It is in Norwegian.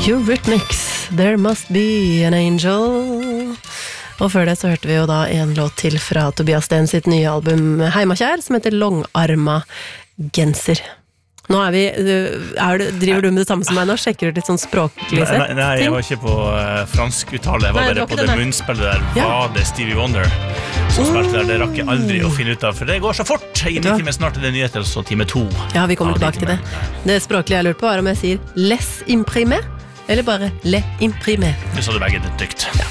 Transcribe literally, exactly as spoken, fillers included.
Eurythmics, There Must Be an Angel. Og før det så hørte vi jo da en låt til fra Tobias Sten sitt nye album Heimakjær, som heter Longarma Genser. Nå er vi, er du, driver du med det samme som meg nå? Sjekker du litt sånn språklig sett? Nei, nei, jeg var ikke på uh, fransk uttale, jeg var nei, bare på det munnspillet der. Ja. Var det Stevie Wonder som spilte der? Det rakk jeg aldri å finne ut av, for det går så fort. I en time snart er det nyheter, så time to. Ja, vi kommer tilbake til det. Det språklige jeg lurer på er om jeg sier les imprimé, eller bare le imprimé. Du sa det begge dykt. Ja.